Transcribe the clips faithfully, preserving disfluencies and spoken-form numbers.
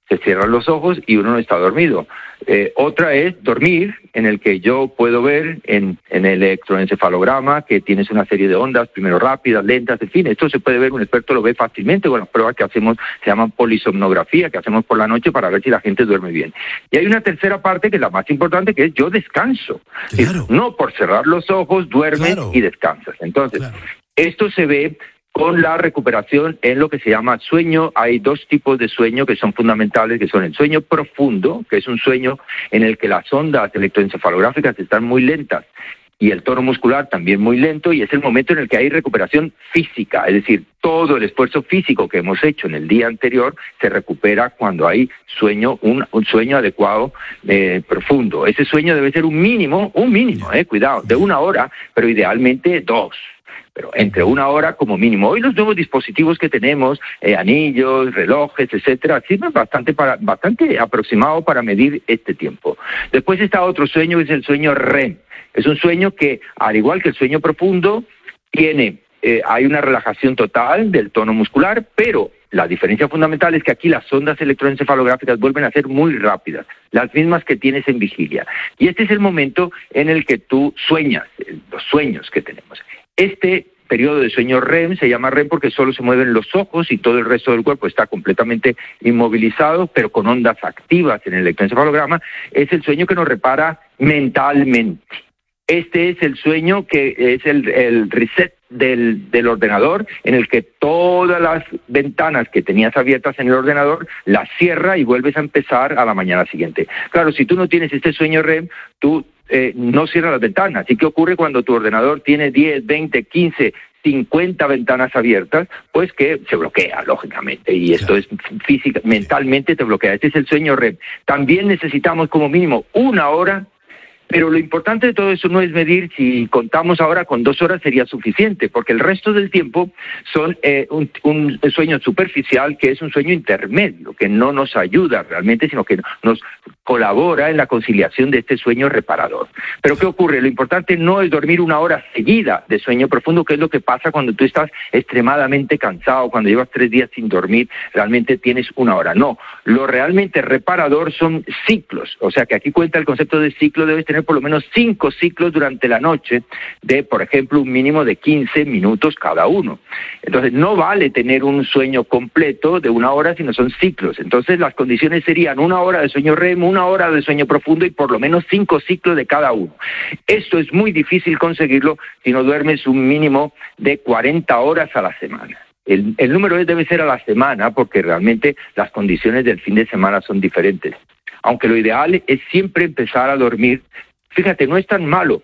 se cierran los ojos y uno no está dormido. Eh, otra es dormir, en el que yo puedo ver en, en el electroencefalograma que tienes una serie de ondas, primero rápidas, lentas, en fin, esto se puede ver, un experto lo ve fácilmente con las pruebas que hacemos, se llaman polisomnografía, que hacemos por la noche para ver si la gente duerme bien. Y hay una tercera parte que es la más importante, que es yo descanso. Claro. Es, no por cerrar los ojos, duermes Claro. y descansas. Entonces, Claro. esto se ve con la recuperación en lo que se llama sueño. Hay dos tipos de sueño que son fundamentales, que son el sueño profundo, que es un sueño en el que las ondas electroencefalográficas están muy lentas y el tono muscular también muy lento, y es el momento en el que hay recuperación física, es decir, todo el esfuerzo físico que hemos hecho en el día anterior se recupera cuando hay sueño, un, un sueño adecuado, eh, profundo. Ese sueño debe ser un mínimo, un mínimo, eh, cuidado, de una hora, pero idealmente dos. Pero entre una hora como mínimo. Hoy los nuevos dispositivos que tenemos, eh, anillos, relojes, etcétera, sirven bastante para, bastante aproximado para medir este tiempo. Después está otro sueño, que es el sueño R E M. Es un sueño que, al igual que el sueño profundo, tiene, eh, hay una relajación total del tono muscular, pero la diferencia fundamental es que aquí las ondas electroencefalográficas vuelven a ser muy rápidas, las mismas que tienes en vigilia. Y este es el momento en el que tú sueñas, los sueños que tenemos. Este periodo de sueño R E M se llama R E M porque solo se mueven los ojos y todo el resto del cuerpo está completamente inmovilizado, pero con ondas activas en el electroencefalograma. Es el sueño que nos repara mentalmente. Este es el sueño que es el, el reset del, del ordenador, en el que todas las ventanas que tenías abiertas en el ordenador las cierra y vuelves a empezar a la mañana siguiente. Claro, si tú no tienes este sueño R E M, tú eh, no cierras las ventanas. ¿Y qué ocurre cuando tu ordenador tiene diez, veinte, quince, cincuenta ventanas abiertas? Pues que se bloquea, lógicamente, y esto es física, mentalmente te bloquea. Este es el sueño R E M. También necesitamos como mínimo una hora. Pero lo importante de todo eso no es medir si contamos ahora con dos horas sería suficiente, porque el resto del tiempo son eh, un, un sueño superficial, que es un sueño intermedio, que no nos ayuda realmente, sino que nos colabora en la conciliación de este sueño reparador. Pero ¿qué ocurre? Lo importante no es dormir una hora seguida de sueño profundo, que es lo que pasa cuando tú estás extremadamente cansado, cuando llevas tres días sin dormir, realmente tienes una hora. No, lo realmente reparador son ciclos, o sea que aquí cuenta el concepto de ciclo, debes tener por lo menos cinco ciclos durante la noche de, por ejemplo, un mínimo de quince minutos cada uno. Entonces, no vale tener un sueño completo de una hora, sino son ciclos. Entonces, las condiciones serían una hora de sueño R E M, una hora de sueño profundo y por lo menos cinco ciclos de cada uno. Esto es muy difícil conseguirlo si no duermes un mínimo de cuarenta horas a la semana. El, el número debe ser a la semana, porque realmente las condiciones del fin de semana son diferentes. Aunque lo ideal es siempre empezar a dormir. Fíjate, no es tan malo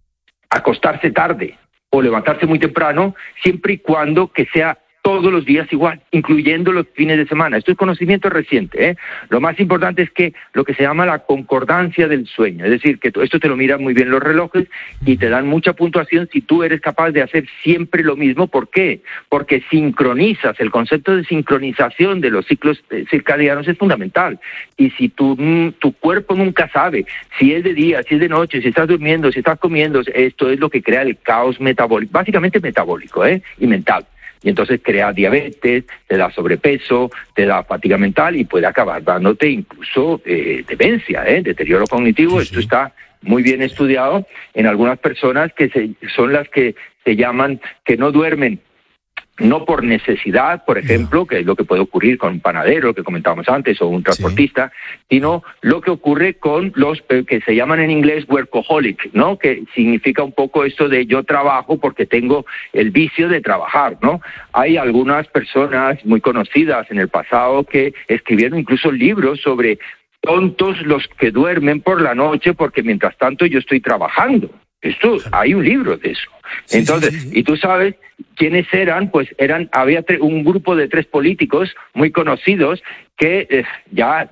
acostarse tarde o levantarse muy temprano, siempre y cuando que sea todos los días igual, incluyendo los fines de semana. Esto es conocimiento reciente, ¿eh? Lo más importante es que lo que se llama la concordancia del sueño, es decir, que esto te lo miran muy bien los relojes y te dan mucha puntuación si tú eres capaz de hacer siempre lo mismo. ¿Por qué? Porque sincronizas, el concepto de sincronización de los ciclos circadianos es fundamental. Y si tu, tu cuerpo nunca sabe si es de día, si es de noche, si estás durmiendo, si estás comiendo, esto es lo que crea el caos metabólico, básicamente metabólico, ¿eh? Y mental. Y entonces crea diabetes, te da sobrepeso, te da fatiga mental y puede acabar dándote incluso eh, demencia, ¿eh? Deterioro cognitivo. Sí, sí. Esto está muy bien estudiado en algunas personas que se, son las que se llaman, que no duermen, no por necesidad, por ejemplo, que es lo que puede ocurrir con un panadero, lo que comentábamos antes, o un transportista, sí. Sino lo que ocurre con los que se llaman en inglés workaholic, ¿no? Que significa un poco esto de yo trabajo porque tengo el vicio de trabajar, ¿no? Hay algunas personas muy conocidas en el pasado que escribieron incluso libros sobre tontos los que duermen por la noche porque mientras tanto yo estoy trabajando. Esto, hay un libro de eso. Sí, Entonces, sí, sí, sí. Y tú sabes quiénes eran, pues eran, había tre- un grupo de tres políticos muy conocidos que eh, ya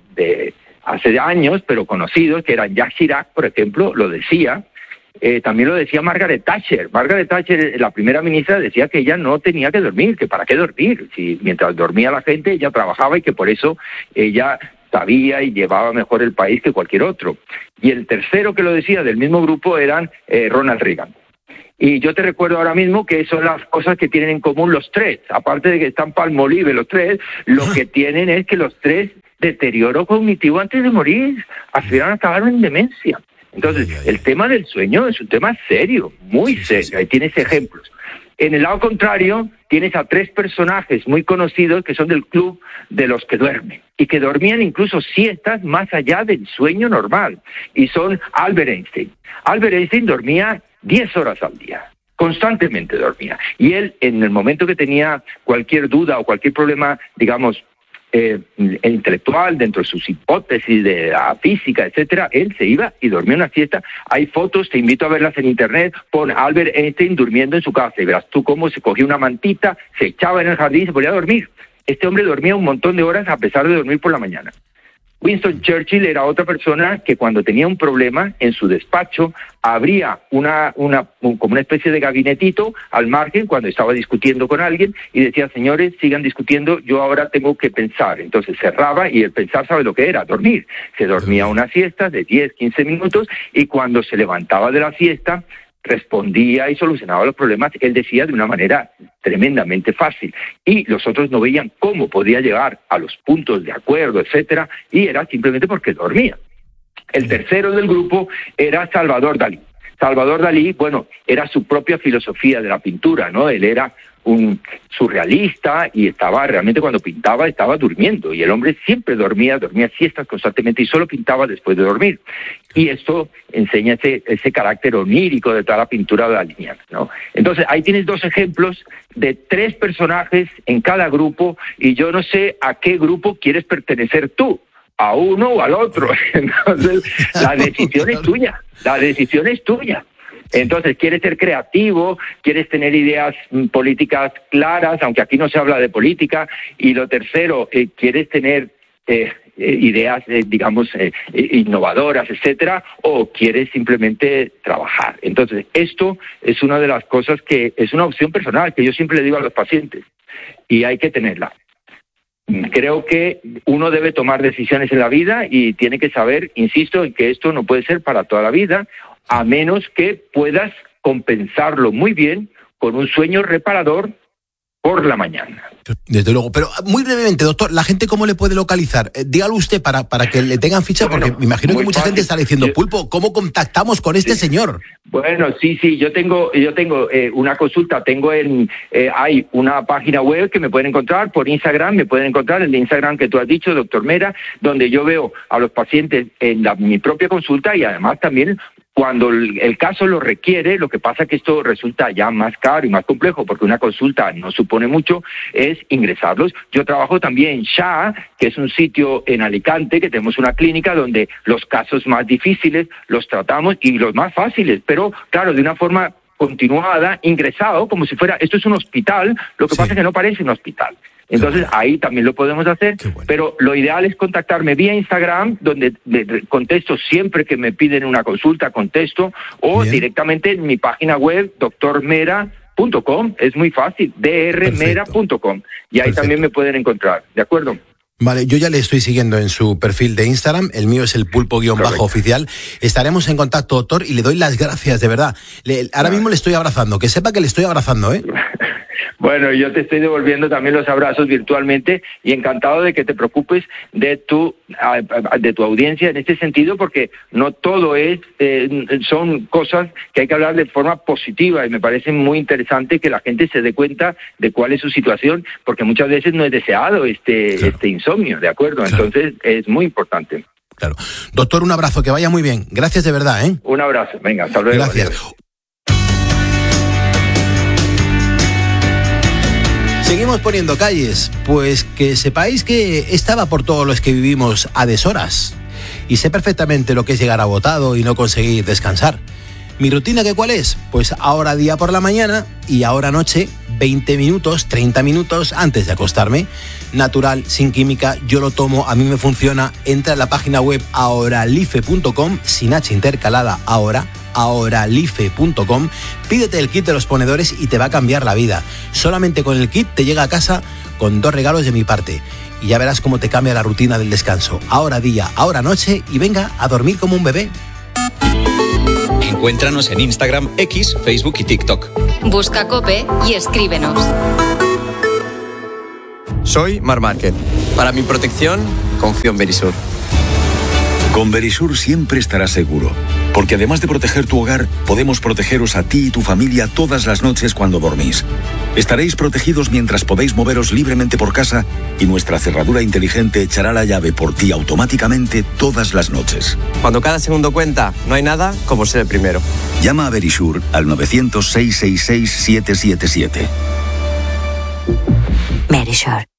de hace años, pero conocidos, que eran Jacques Chirac, por ejemplo, lo decía. Eh, también lo decía Margaret Thatcher. Margaret Thatcher, la primera ministra, decía que ella no tenía que dormir, que para qué dormir, si mientras dormía la gente ella trabajaba y que por eso ella sabía y llevaba mejor el país que cualquier otro. Y el tercero que lo decía del mismo grupo eran eh, Ronald Reagan. Y yo te recuerdo ahora mismo que son las cosas que tienen en común los tres. Aparte de que están Palmolive los tres, lo que tienen es que los tres deterioro cognitivo antes de morir, aspiran a acabar en demencia. Entonces, ay, ay, el tema del sueño es un tema serio, muy sí, serio. Sí, sí. Ahí tienes ejemplos. En el lado contrario, tienes a tres personajes muy conocidos que son del club de los que duermen y que dormían incluso siestas más allá del sueño normal. Y son Albert Einstein. Albert Einstein dormía diez horas al día. Constantemente dormía. Y él, en el momento que tenía cualquier duda o cualquier problema, digamos, eh, intelectual, dentro de sus hipótesis de la física, etcétera, él se iba y dormía una siesta. Hay fotos, te invito a verlas en internet, pon Albert Einstein durmiendo en su casa y verás tú cómo se cogía una mantita, se echaba en el jardín y se ponía a dormir. Este hombre dormía un montón de horas a pesar de dormir por la mañana. Winston Churchill era otra persona que cuando tenía un problema en su despacho abría una, una, un, como una especie de gabinetito al margen cuando estaba discutiendo con alguien y decía, señores, sigan discutiendo, yo ahora tengo que pensar. Entonces cerraba y el pensar, ¿sabe lo que era? Dormir. Se dormía una siesta de diez, quince minutos y cuando se levantaba de la siesta respondía y solucionaba los problemas, él decía de una manera tremendamente fácil. Y los otros no veían cómo podía llegar a los puntos de acuerdo, etcétera, y era simplemente porque dormía. El tercero del grupo era Salvador Dalí. Salvador Dalí, bueno, era su propia filosofía de la pintura, ¿no? Él era un surrealista y estaba realmente cuando pintaba estaba durmiendo y el hombre siempre dormía, dormía siestas constantemente y solo pintaba después de dormir. Y esto enseña ese, ese carácter onírico de toda la pintura daliniana, ¿no? Entonces ahí tienes dos ejemplos de tres personajes en cada grupo y yo no sé a qué grupo quieres pertenecer tú, a uno o al otro. Entonces la decisión es tuya, la decisión es tuya. Entonces, quieres ser creativo, quieres tener ideas mm, políticas claras, aunque aquí no se habla de política. Y lo tercero, eh, quieres tener eh, eh, ideas, eh, digamos, eh, innovadoras, etcétera, o quieres simplemente trabajar. Entonces, esto es una de las cosas que es una opción personal que yo siempre le digo a los pacientes y hay que tenerla. Creo que uno debe tomar decisiones en la vida y tiene que saber, insisto, en que esto no puede ser para toda la vida, a menos que puedas compensarlo muy bien con un sueño reparador por la mañana. Desde luego, pero muy brevemente, doctor, ¿la gente cómo le puede localizar? Eh, dígalo usted para, para que le tengan ficha, bueno, porque me imagino que mucha fácil. gente está diciendo, yo, Pulpo, ¿cómo contactamos con este sí. señor? Bueno, sí, sí, yo tengo yo tengo eh, una consulta, tengo en, eh, hay una página web que me pueden encontrar, por Instagram, me pueden encontrar, el de Instagram que tú has dicho, doctor Mera, donde yo veo a los pacientes en la, mi propia consulta y además también cuando el, el caso lo requiere, lo que pasa que esto resulta ya más caro y más complejo, porque una consulta no supone mucho, es ingresarlos. Yo trabajo también en S H A, que es un sitio en Alicante, que tenemos una clínica donde los casos más difíciles los tratamos y los más fáciles, pero claro, de una forma continuada, ingresado, como si fuera, esto es un hospital, lo que sí. pasa es que no parece un hospital. Entonces bueno. ahí también lo podemos hacer, bueno. pero lo ideal es contactarme vía Instagram, donde contesto siempre que me piden una consulta, contesto, o Bien. directamente en mi página web, doctor mera punto com, es muy fácil, d r mera punto com, y ahí Perfecto. también me pueden encontrar, ¿de acuerdo? Vale, yo ya le estoy siguiendo en su perfil de Instagram, el mío es el pulpo-oficial. Estaremos en contacto, doctor, y le doy las gracias, de verdad. Le, ahora mismo le estoy abrazando, que sepa que le estoy abrazando, ¿eh? Bueno, yo te estoy devolviendo también los abrazos virtualmente y encantado de que te preocupes de tu de tu audiencia en este sentido, porque no todo es eh, son cosas que hay que hablar de forma positiva y me parece muy interesante que la gente se dé cuenta de cuál es su situación, porque muchas veces no es deseado este claro. este insomnio, ¿de acuerdo? Claro. Entonces es muy importante. Claro. Doctor, un abrazo, que vaya muy bien. Gracias de verdad, ¿eh? Un abrazo, venga, hasta luego. Gracias. Adiós. Seguimos poniendo calles, pues que sepáis que estaba por todos los que vivimos a deshoras y sé perfectamente lo que es llegar agotado y no conseguir descansar. ¿Mi rutina qué cuál es? Pues ahora día por la mañana y ahora noche, veinte minutos, treinta minutos antes de acostarme. Natural, sin química, yo lo tomo, a mí me funciona. Entra en la página web ahoralife punto com, sin H intercalada, ahora, ahoralife punto com, pídete el kit de los ponedores y te va a cambiar la vida. Solamente con el kit te llega a casa con dos regalos de mi parte y ya verás cómo te cambia la rutina del descanso. Ahora día, ahora noche y venga a dormir como un bebé. Encuéntranos en Instagram, X, Facebook y TikTok. Busca COPE y escríbenos. Soy Marc Márquez. Para mi protección, confío en Verisur. Con Verisur siempre estarás seguro, porque además de proteger tu hogar, podemos protegeros a ti y tu familia todas las noches cuando dormís. Estaréis protegidos mientras podéis moveros libremente por casa y nuestra cerradura inteligente echará la llave por ti automáticamente todas las noches. Cuando cada segundo cuenta, no hay nada como ser el primero. Llama a Verisur al nueve cero cero, seis seis seis, siete siete siete. Verisur.